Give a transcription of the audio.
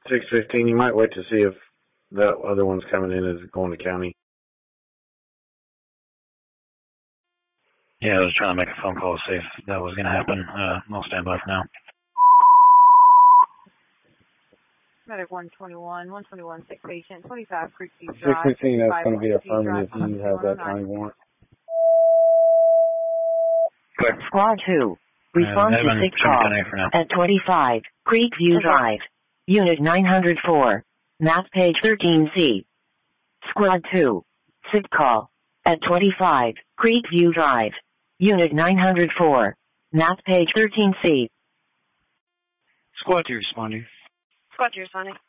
615, you might wait to see if the other one's coming in as going to county. Yeah, I was trying to make a phone call to see if that was going to happen. I'll stand by for now. Medic 121, sick patient, 25 Creekview Drive. 615, that's going to be affirmative. You have that county warrant. Squad 2, respond to sick call at 25 Creekview Drive. Unit 904, map page 13C. Squad 2, sick call at 25 Creekview Drive. Unit 904, map page 13C. Squad 2 responding. Squad 2 responding.